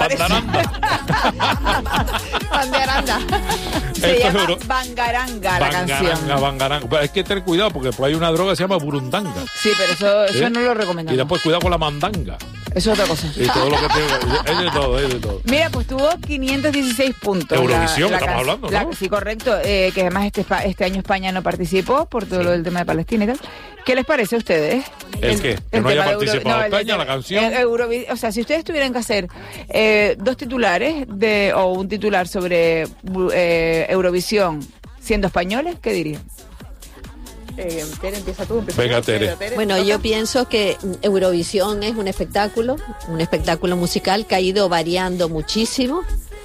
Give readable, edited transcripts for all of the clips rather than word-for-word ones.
Bangaranga. Se llama Bangaranga la canción. Bangaranga. Pero hay que tener cuidado porque después hay una droga que se llama burundanga. Sí, pero eso no lo recomendamos. Y después cuidado con la mandanga. Eso es otra cosa. Y todo lo que tiene, es de todo. Mira, pues tuvo 516 puntos. Eurovisión, estamos hablando, ¿no? Sí, correcto. Que además este año España no participó por todo lo del tema de Palestina y tal. ¿Qué les parece a ustedes? ¿El qué? ¿Que no haya participado España, la canción? O sea, si ustedes tuvieran que hacer dos titulares o un titular sobre Eurovisión siendo españoles, ¿qué dirían? Tere, empieza tú. Venga, Tere. Bueno, yo pienso que Eurovisión es un espectáculo musical que ha ido variando muchísimo.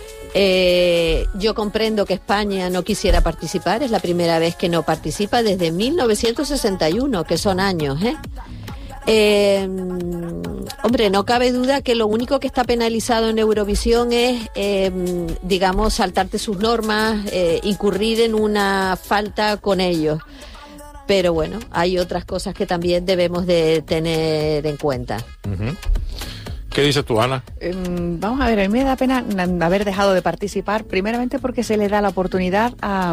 Yo comprendo que España no quisiera participar, es la primera vez que no participa desde 1961, que son años, hombre, no cabe duda que lo único que está penalizado en Eurovisión es, digamos, saltarte sus normas, incurrir en una falta con ellos. Pero bueno, hay otras cosas que también debemos de tener en cuenta. Uh-huh. ¿Qué dices tú, Ana? Vamos a ver, a mí me da pena haber dejado de participar, primeramente porque se le da la oportunidad a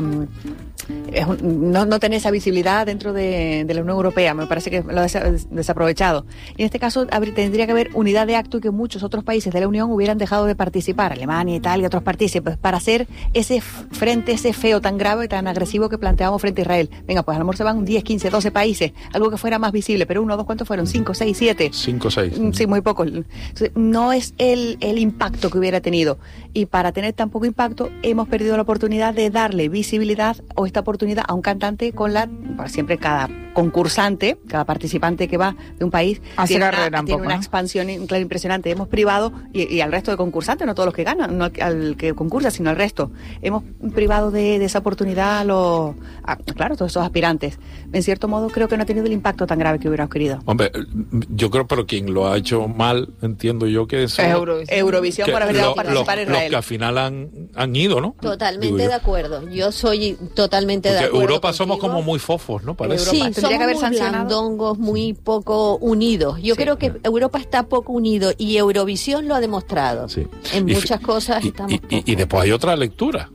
no tener esa visibilidad dentro de la Unión Europea. Me parece que lo ha desaprovechado. Y en este caso tendría que haber unidad de acto y que muchos otros países de la Unión hubieran dejado de participar, Alemania, Italia, otros partícipes, para hacer ese frente, ese feo tan grave y tan agresivo que planteamos frente a Israel. Venga, pues a lo mejor se van 10, 15, 12 países, algo que fuera más visible, pero 1, 2, ¿cuántos fueron? 5, 6, 7. 5, 6. Sí, muy pocos. No es el impacto que hubiera tenido. Y para tener tan poco impacto, hemos perdido la oportunidad de darle visibilidad o esta oportunidad a un cantante con siempre cada concursante, cada participante que va de un país tiene una expansión impresionante. Hemos privado, y al resto de concursantes, no todos los que ganan, no al que concursa, sino al resto. Hemos privado de esa oportunidad claro, todos esos aspirantes. En cierto modo, creo que no ha tenido el impacto tan grave que hubiéramos querido. Hombre, yo creo, pero quien lo ha hecho mal, entiendo yo que es Eurovisión por haber dado participar en Israel. Los que al final han ido, ¿no? Totalmente de acuerdo. Yo soy totalmente de acuerdo. Porque Europa contigo. somos como muy fofos, ¿no? Parece. Sí, somos que haber muy blandongos, muy poco unidos. Yo creo que Europa está poco unido y Eurovisión lo ha demostrado. Sí. En muchas cosas estamos poco. Y después hay otra lectura.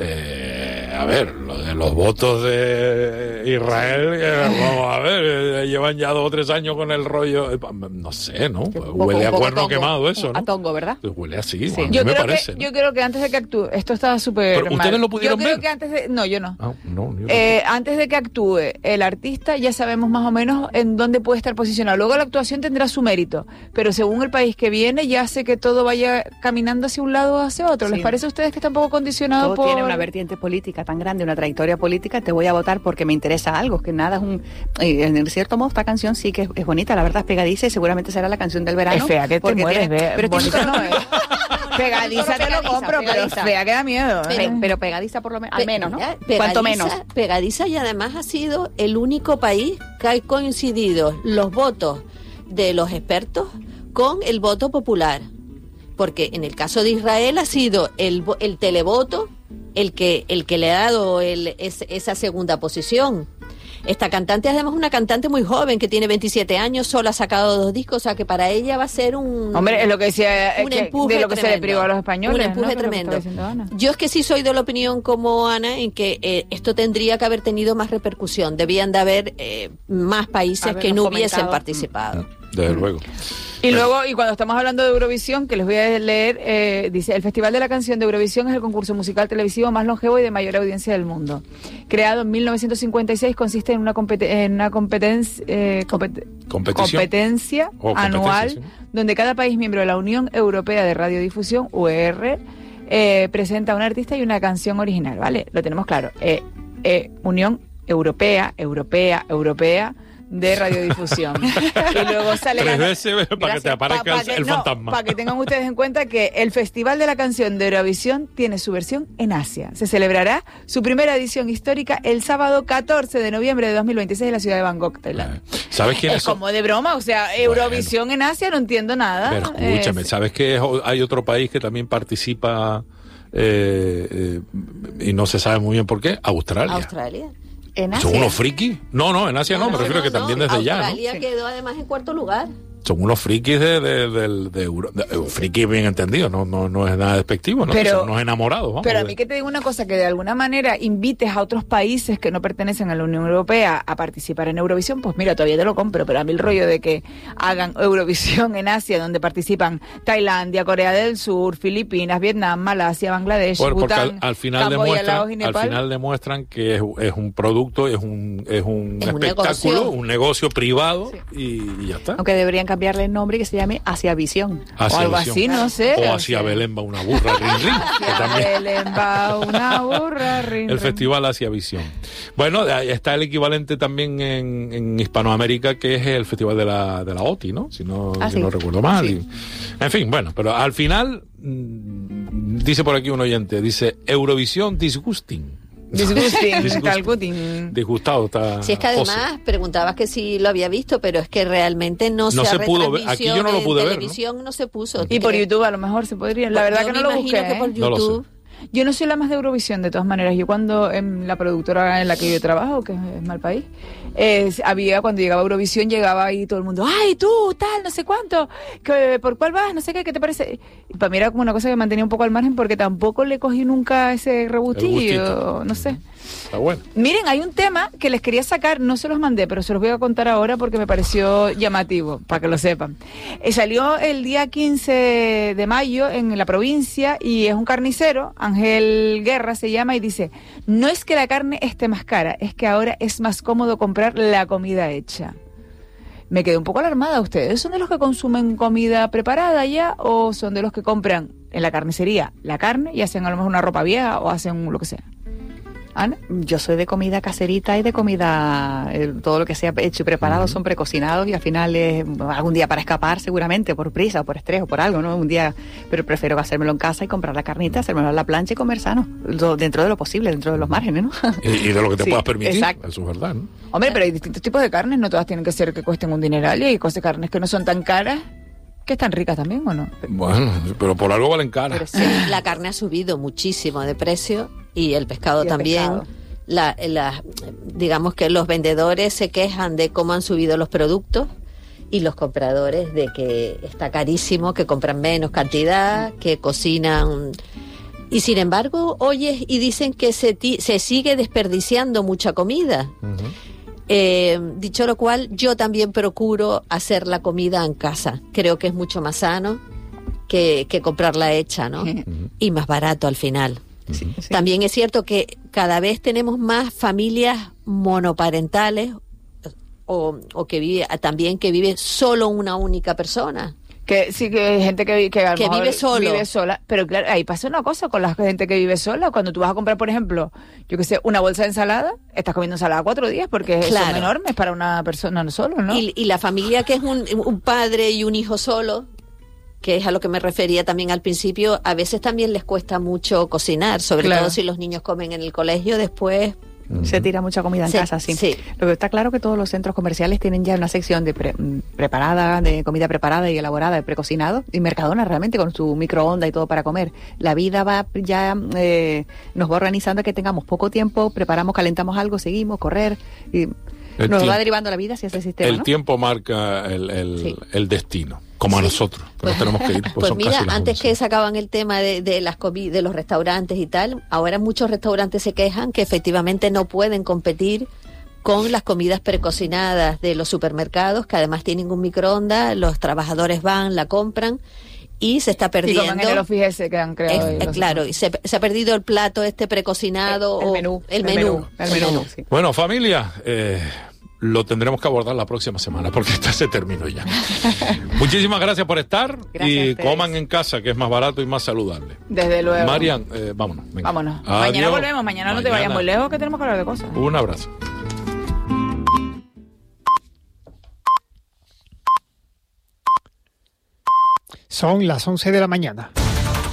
A ver, lo de los votos de Israel, vamos a ver, llevan ya 2 o 3 años con el rollo, no sé, ¿no? Huele a cuerno quemado eso, ¿no? A tongo, ¿verdad? Pues huele así, sí. Yo me creo parece. Yo creo que antes de que actúe, esto estaba súper mal. ¿Ustedes lo pudieron ver? Yo creo que antes de... No, yo no. No. Antes de que actúe el artista, ya sabemos más o menos en dónde puede estar posicionado. Luego la actuación tendrá su mérito, pero según el país que viene, ya hace que todo vaya caminando hacia un lado o hacia otro. ¿Les parece a ustedes que está un poco condicionado todo tiene una vertiente política tan grande, una trayectoria política? Te voy a votar porque me interesa algo, que nada es un... En cierto modo, esta canción sí que es bonita, la verdad es pegadiza y seguramente será la canción del verano. Es fea, que te mueres, pero bonita no es. Pegadiza te lo compro, pero fea que da miedo. Pero pegadiza por lo menos, al menos, ¿no? Cuanto menos. Pegadiza, y además ha sido el único país que ha coincidido los votos de los expertos con el voto popular. Porque en el caso de Israel ha sido el televoto el que le ha dado esa segunda posición. Esta cantante además es una cantante muy joven que tiene 27 años, solo ha sacado 2 discos, o sea que para ella va a ser un... Hombre, es lo que decía, un empuje de lo que tremendo, se le privó a los españoles. Un empuje tremendo. Yo es que sí soy de la opinión como Ana, en que esto tendría que haber tenido más repercusión. Debían de haber más países que no hubiesen participado. Desde luego. Y luego, y cuando estamos hablando de Eurovisión, que les voy a leer, dice: el Festival de la Canción de Eurovisión es el concurso musical televisivo más longevo y de mayor audiencia del mundo. Creado en 1956, consiste en una competencia anual, donde cada país miembro de la Unión Europea de Radiodifusión, UER, presenta a un artista y una canción original, ¿vale? Lo tenemos claro. Unión Europea de Radiodifusión. Y luego sale 3 veces para que te aparezca el fantasma. Para que tengan ustedes en cuenta que el Festival de la Canción de Eurovisión tiene su versión en Asia. Se celebrará su primera edición histórica el sábado 14 de noviembre de 2026 en la ciudad de Bangkok, Tailandia. ¿Sabes quién es? Como de broma, o sea, Eurovisión en Asia, no entiendo nada. Pero escúchame, ¿sabes que hay otro país que también participa y no se sabe muy bien por qué? Australia. ¿En Asia? ¿Son unos frikis? No, en Asia no, me refiero que también desde ya, ¿no? Australia quedó además en 4º lugar. son unos frikis de friki bien entendido, no es nada despectivo, ¿no? Pero, son unos enamorados. Vamos, pero a mí que te digo una cosa, que de alguna manera invites a otros países que no pertenecen a la Unión Europea a participar en Eurovisión, pues mira, todavía te lo compro, pero a mí el rollo de que hagan Eurovisión en Asia, donde participan Tailandia, Corea del Sur, Filipinas, Vietnam, Malasia, Bangladesh, Bután, al final demuestran que es un producto, es un espectáculo, un negocio privado, sí. y ya está. Aunque deberían cambiarle el nombre, que se llame Asiavisión. O algo así, no sé. O Hacia Belén va una burra, rin, rin. Belén va una burra, rin, el Festival Asiavisión. Bueno, está el equivalente también en Hispanoamérica, que es el Festival de la OTI, ¿no? Si no recuerdo mal. Sí. En fin, bueno, pero al final, dice por aquí un oyente, dice Eurovisión disgusting. Disgustado está. Si es que además preguntabas que si lo había visto, pero es que realmente no se pudo ver. Aquí yo no lo pude ver. Televisión no se puso. Y por YouTube a lo mejor se podría. La verdad que no lo busqué. Que por YouTube. Yo no soy la más de Eurovisión, de todas maneras. Yo cuando en la productora en la que yo trabajo, que es Malpaís, cuando llegaba Eurovisión, llegaba ahí todo el mundo, ¡ay, tú, tal, no sé cuánto! ¿Por cuál vas? No sé qué te parece. Y para mí era como una cosa que me mantenía un poco al margen, porque tampoco le cogí nunca ese rebustillo, no sé. Está bueno. Miren, hay un tema que les quería sacar, no se los mandé, pero se los voy a contar ahora porque me pareció llamativo, para que lo sepan. Salió el día 15 de mayo en la provincia y es un carnicero, Ángel Guerra se llama, y dice, no es que la carne esté más cara, es que ahora es más cómodo comprar la comida hecha. Me quedé un poco alarmada. ¿Ustedes son de los que consumen comida preparada ya o son de los que compran en la carnicería la carne y hacen a lo mejor una ropa vieja o hacen lo que sea? ¿Ana? Yo soy de comida caserita y de comida, todo lo que sea hecho y preparado son precocinados y al final es algún día para escapar seguramente, por prisa o por estrés o por algo, ¿no? Un día, pero prefiero hacérmelo en casa y comprar la carnita, hacérmelo en la plancha y comer sano, dentro de lo posible, dentro de los márgenes, ¿no? Y de lo que te puedas permitir, exacto. Eso es verdad, ¿no? Hombre, pero hay distintos tipos de carnes, no todas tienen que ser que cuesten un dineral y hay cosas de carnes que no son tan caras, que están ricas también, ¿o no? Bueno, pero por algo valen caras. Sí, la carne ha subido muchísimo de precio y el pescado también. Digamos que los vendedores se quejan de cómo han subido los productos y los compradores de que está carísimo, que compran menos cantidad, que cocinan. Y sin embargo, oyes y dicen que se sigue desperdiciando mucha comida. Dicho lo cual, yo también procuro hacer la comida en casa. Creo que es mucho más sano que comprarla hecha, ¿no? Y más barato al final. Sí. También es cierto que cada vez tenemos más familias monoparentales o que vive solo una única persona. Que sí, que hay gente que vive sola, pero claro, ahí pasa una cosa con la gente que vive sola. Cuando tú vas a comprar, por ejemplo, yo que sé, una bolsa de ensalada, estás comiendo ensalada 4 días porque son enormes para una persona solo, ¿no? Y la familia que es un padre y un hijo solo, que es a lo que me refería también al principio, a veces también les cuesta mucho cocinar, sobre todo si los niños comen en el colegio, después se tira mucha comida en casa, sí. Lo que está claro que todos los centros comerciales tienen ya una sección de preparada, de comida preparada y elaborada, de precocinado, y Mercadona realmente con su microondas y todo para comer. La vida va ya nos va organizando a que tengamos poco tiempo, preparamos, calentamos algo, seguimos, correr y nos va derivando la vida hacia ese sistema. El tiempo marca el destino. Como a nosotros, pero tenemos que ir. Pues mira, antes que sacaban el tema de los restaurantes y tal, ahora muchos restaurantes se quejan que efectivamente no pueden competir con las comidas precocinadas de los supermercados, que además tienen un microondas, los trabajadores van, la compran y se está perdiendo. Y como en el Office que han creado. Claro, y se ha perdido el plato precocinado. El menú. Sí. Bueno, familia, lo tendremos que abordar la próxima semana porque esta se terminó ya. Muchísimas gracias por estar. Y coman en casa, que es más barato y más saludable. Desde luego. Marian, vámonos. Venga. Vámonos. Mañana volvemos. Mañana no te vayas muy lejos, que tenemos que hablar de cosas. Un abrazo. Son las 11 de la mañana.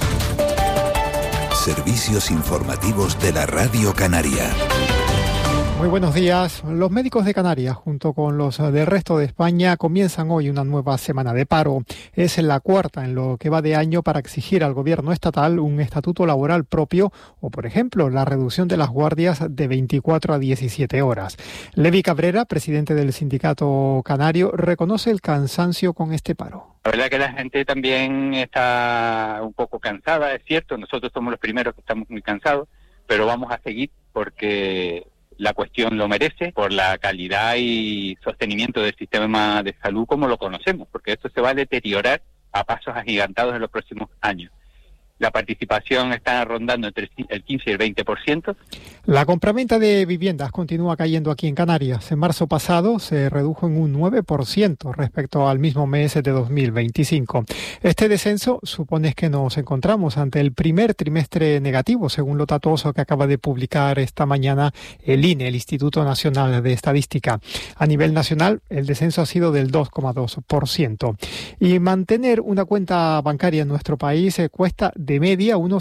Servicios informativos de la Radio Canaria. Muy buenos días. Los médicos de Canarias, junto con los del resto de España, comienzan hoy una nueva semana de paro. Es la cuarta en lo que va de año para exigir al gobierno estatal un estatuto laboral propio o, por ejemplo, la reducción de las guardias de 24 a 17 horas. Levi Cabrera, presidente del sindicato canario, reconoce el cansancio con este paro. La verdad que la gente también está un poco cansada, es cierto. Nosotros somos los primeros que estamos muy cansados, pero vamos a seguir porque la cuestión lo merece, por la calidad y sostenimiento del sistema de salud como lo conocemos, porque esto se va a deteriorar a pasos agigantados en los próximos años. La participación está rondando entre el 15 y el 20%. La compraventa de viviendas continúa cayendo aquí en Canarias. En marzo pasado se redujo en un 9% respecto al mismo mes de 2025. Este descenso supone que nos encontramos ante el primer trimestre negativo, según los datos que acaba de publicar esta mañana el INE, el Instituto Nacional de Estadística. A nivel nacional, el descenso ha sido del 2,2%. Y mantener una cuenta bancaria en nuestro país cuesta de media unos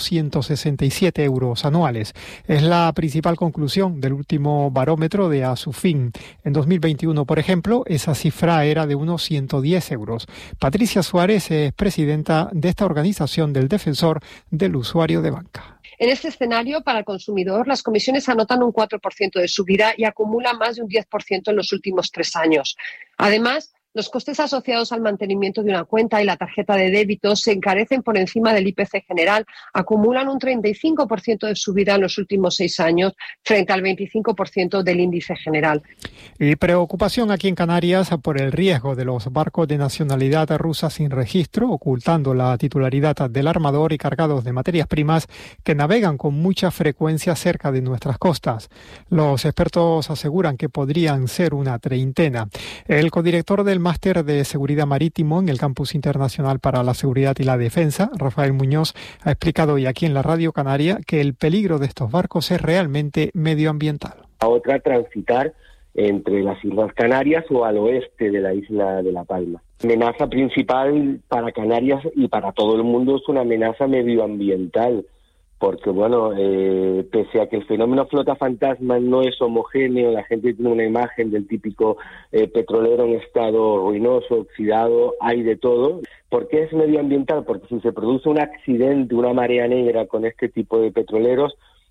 167 euros anuales. Es la principal conclusión del último barómetro de Asufin. En 2021, por ejemplo, esa cifra era de unos 110 euros. Patricia Suárez es presidenta de esta organización del defensor del usuario de banca. En este escenario, para el consumidor, las comisiones anotan un 4% de subida y acumulan más de un 10% en los últimos 3 años. Además, los costes asociados al mantenimiento de una cuenta y la tarjeta de débito se encarecen por encima del IPC general, acumulan un 35% de subida en los últimos 6 años frente al 25% del índice general. Y preocupación aquí en Canarias por el riesgo de los barcos de nacionalidad rusa sin registro, ocultando la titularidad del armador y cargados de materias primas que navegan con mucha frecuencia cerca de nuestras costas. Los expertos aseguran que podrían ser una treintena. El codirector del Máster de Seguridad Marítimo en el Campus Internacional para la Seguridad y la Defensa, Rafael Muñoz, ha explicado hoy aquí en la Radio Canaria que el peligro de estos barcos es realmente medioambiental. A otra transitar entre las Islas Canarias o al oeste de la isla de La Palma. La amenaza principal para Canarias y para todo el mundo es una amenaza medioambiental, porque bueno, pese a que el fenómeno flota fantasma no es homogéneo, la gente tiene una imagen del típico petrolero en estado ruinoso, oxidado, hay de todo. ¿Por qué es medioambiental? Porque si se produce un accidente, una marea negra con este tipo de petroleros,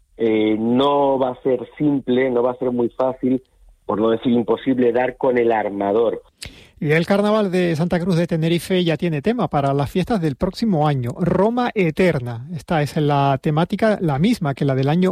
no va a ser simple, no va a ser muy fácil, por no decir imposible, dar con el armador. Y el Carnaval de Santa Cruz de Tenerife ya tiene tema para las fiestas del próximo año. Roma Eterna. Esta es la temática, la misma que la del año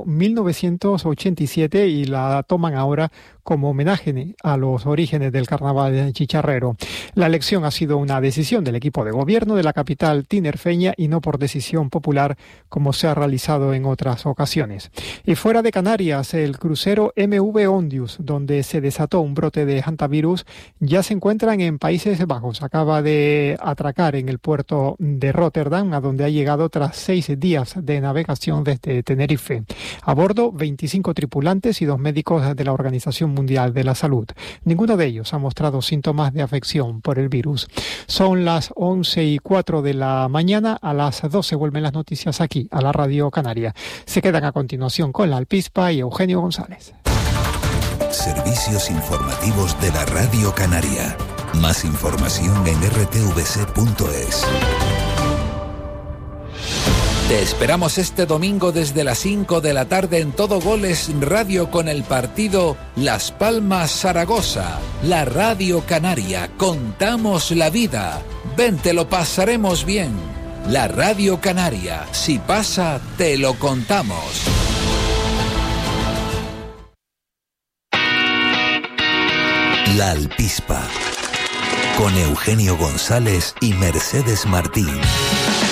1987 y la toman ahora como homenaje a los orígenes del Carnaval chicharrero. La elección ha sido una decisión del equipo de gobierno de la capital tinerfeña y no por decisión popular como se ha realizado en otras ocasiones. Y fuera de Canarias, el crucero MV Ondius, donde se desató un brote de hantavirus, ya se encuentran en Países Bajos. Acaba de atracar en el puerto de Rotterdam, a donde ha llegado tras 6 días de navegación desde Tenerife. A bordo, 25 tripulantes y 2 médicos de la Organización Mundial de la Salud. Ninguno de ellos ha mostrado síntomas de afección por el virus. Son las 11:04 de la mañana. A las 12 vuelven las noticias aquí, a la Radio Canaria. Se quedan a continuación con la Alpispa y Eugenio González. Servicios informativos de la Radio Canaria. Más información en rtvc.es. Te esperamos este domingo desde las 5 de la tarde en Todo Goles Radio con el partido Las Palmas Zaragoza. La Radio Canaria. Contamos la vida. Ven, te lo pasaremos bien. La Radio Canaria. Si pasa, te lo contamos. La Alpispa, con Eugenio González y Mercedes Martín.